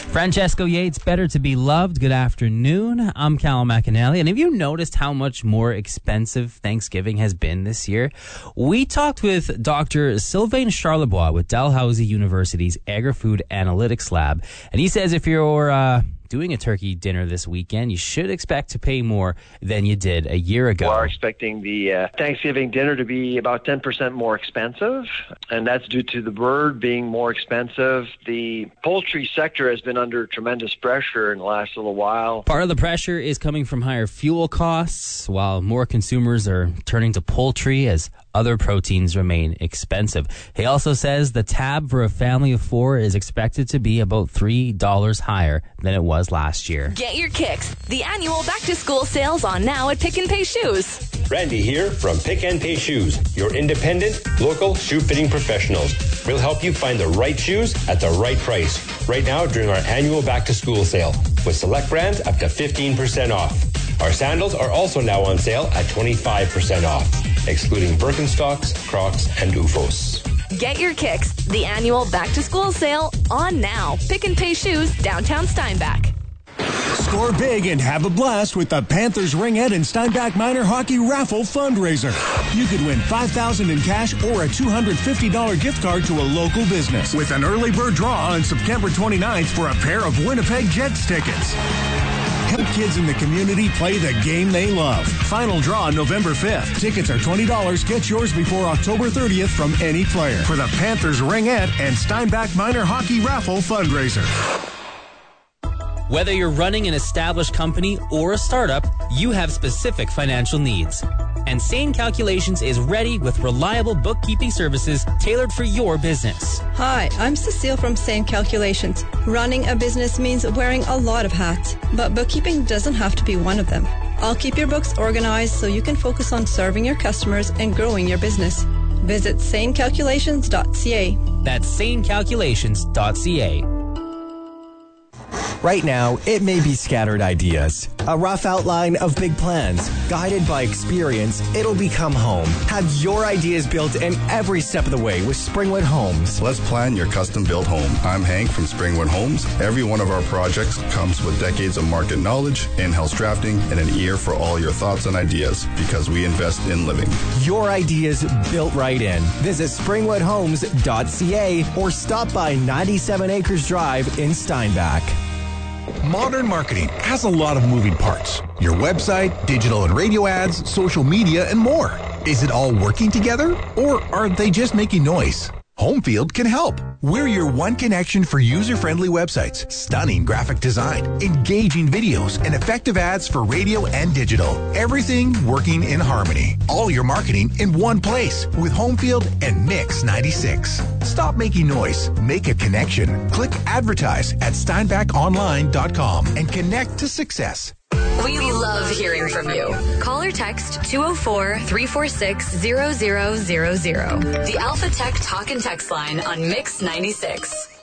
Francesco Yates, Better to Be Loved. Good afternoon. I'm Callum McAnally. And have you noticed how much more expensive Thanksgiving has been this year? We talked with Dr. Sylvain Charlebois with Dalhousie University's Agri-Food Analytics Lab. And he says if you're doing a turkey dinner this weekend, you should expect to pay more than you did a year ago. We are expecting the Thanksgiving dinner to be about 10% more expensive, and that's due to the bird being more expensive. The poultry sector has been under tremendous pressure in the last little while. Part of the pressure is coming from higher fuel costs, while more consumers are turning to poultry as other proteins remain expensive. He also says the tab for a family of 4 is expected to be about $3 higher than it was last year. Get your kicks. The annual back-to-school sales on now at Pick and Pay Shoes. Randy here from Pick and Pay Shoes, your independent, local shoe fitting professionals. We'll help you find the right shoes at the right price. Right now during our annual back-to-school sale, with select brands up to 15% off. Our sandals are also now on sale at 25% off, excluding Birkenstocks, Crocs, and OOFOS. Get your kicks. The annual back-to-school sale on now. Pick and Pay Shoes, downtown Steinbach. Score big and have a blast with the Panthers Ringette and Steinbach Minor Hockey Raffle fundraiser. You could win $5,000 in cash or a $250 gift card to a local business with an early bird draw on September 29th for a pair of Winnipeg Jets tickets. Help kids in the community play the game they love. Final draw November 5th. Tickets are $20. Get yours before October 30th from any player for the Panthers Ringette and Steinbach Minor Hockey Raffle fundraiser. Whether you're running an established company or a startup, you have specific financial needs. And Sane Calculations is ready with reliable bookkeeping services tailored for your business. Hi, I'm Cecile from Sane Calculations. Running a business means wearing a lot of hats, but bookkeeping doesn't have to be one of them. I'll keep your books organized so you can focus on serving your customers and growing your business. Visit sanecalculations.ca. That's sanecalculations.ca. Right now, it may be scattered ideas, a rough outline of big plans. Guided by experience, it'll become home. Have your ideas built in every step of the way with Springwood Homes. Let's plan your custom-built home. I'm Hank from Springwood Homes. Every one of our projects comes with decades of market knowledge, in-house drafting, and an ear for all your thoughts and ideas because we invest in living. Your ideas built right in. Visit springwoodhomes.ca or stop by 97 Acres Drive in Steinbach. Modern marketing has a lot of moving parts. Your website, digital and radio ads, social media, and more. Is it all working together, or are they just making noise? Homefield can help. We're your one connection for user-friendly websites, stunning graphic design, engaging videos, and effective ads for radio and digital. Everything working in harmony. All your marketing in one place with Homefield and Mix 96. Stop making noise. Make a connection. Click advertise at steinbachonline.com and connect to success. We love hearing from you. Call or text 204-346-0000. The Alpha Tech Talk and Text line on Mix 96.